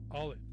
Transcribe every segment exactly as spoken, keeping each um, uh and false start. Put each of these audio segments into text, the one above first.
All in.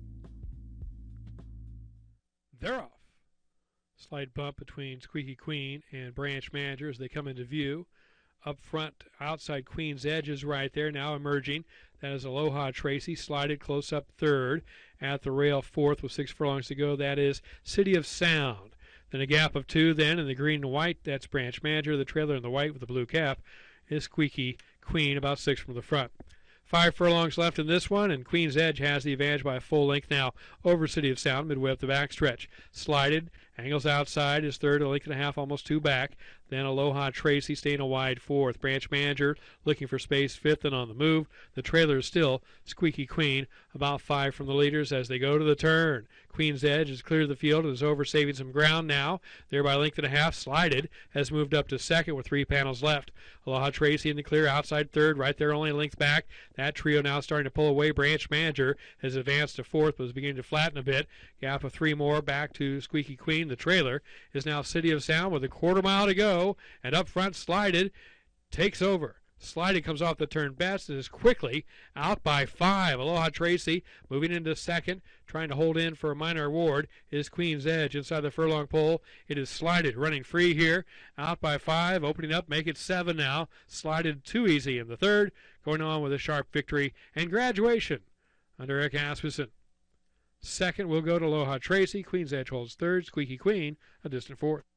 They're off. Slight bump between Squeaky Queen and Branch Manager as they come into view. Up front, outside Queen's Edge is right there, now emerging. That is Aloha Tracy, slided close up third. At the rail, fourth with six furlongs to go. That is City of Sound. Then a gap of two then in the green and white. That's Branch Manager. The trailer in the white with the blue cap is Squeaky Queen, about six from the front. Five furlongs left in this one, and Queen's Edge has the advantage by a full length now over City of Sound, midway up the backstretch. Slided, angles outside, is third, a length and a half, almost two back. Then Aloha Tracy staying a wide fourth. Branch Manager looking for space, fifth and on the move. The trailer is still Squeaky Queen, about five from the leaders as they go to the turn. Queen's Edge has cleared the field and is over, saving some ground now. There by a length and a half. Slided has moved up to second with three panels left. Aloha Tracy in the clear, outside third, right there only a length back. That trio now starting to pull away. Branch Manager has advanced to fourth, but is beginning to flatten a bit. Gap of three more back to Squeaky Queen. The trailer is now City of Sound with a quarter mile to go, and up front, Slided takes over. Slided comes off the turn best and is quickly out by five. Aloha Tracy moving into second, trying to hold in for a minor award is Queen's Edge inside the furlong pole. It is Slided running free here, out by five, opening up, make it seven now. Slided too easy in the third, going on with a sharp victory and graduation under Eric Asmussen. Second will go to Aloha Tracy. Queen's Edge holds third. Squeaky Queen a distant fourth.